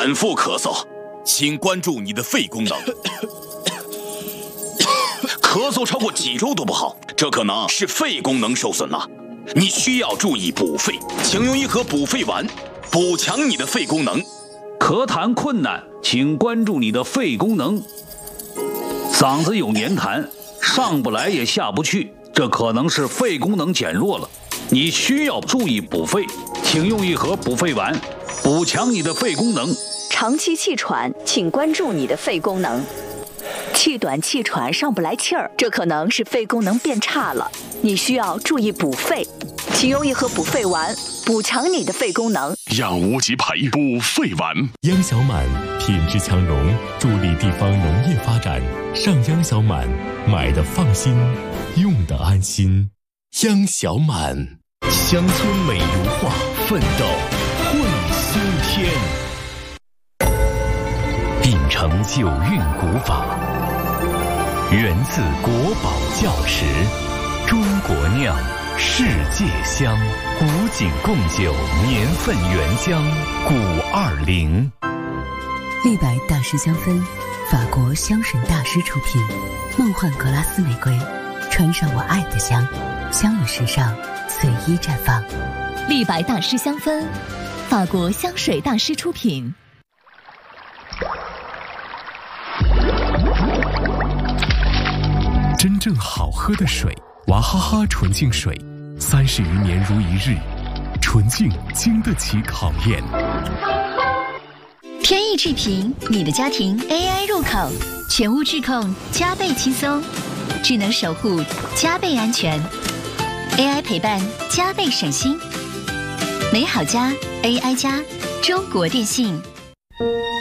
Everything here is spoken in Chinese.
反复咳嗽，请关注你的肺功能。咳嗽超过几周都不好，这可能是肺功能受损了。你需要注意补肺，请用一盒补肺丸，补强你的肺功能。 咳痰困难，请关注你的肺功能。嗓子有黏痰，上不来也下不去，这可能是肺功能减弱了。你需要注意补肺，请用一盒补肺丸，补强你的肺功能。 长期气喘，请关注你的肺功能。气短气喘上不来气儿，这可能是肺功能变差了，你需要注意补肺，请用一盒补肺丸，补强你的肺功能。 养无极培补肺丸， 央小满品质强农，助力地方农业发展。上央小满，买的放心，用的安心。央小满，乡村美如画，奋斗会苏天。秉承九韵古法，源自国宝窖石，中国酿，世界香，古井贡酒年份原浆520。 立白大师香氛，法国香水大师出品，梦幻格拉斯玫瑰，穿上我爱的香，香与时尚随意绽放。 立白大师香氛，法国香水大师出品。 真正好喝的水，娃哈哈纯净水，30余年如一日，纯净经得起考验。 天翼智屏，你的家庭 AI 入口，全屋智控加倍轻松，智能守护加倍安全， AI 陪伴加倍省心。美好家 AI 家，中国电信。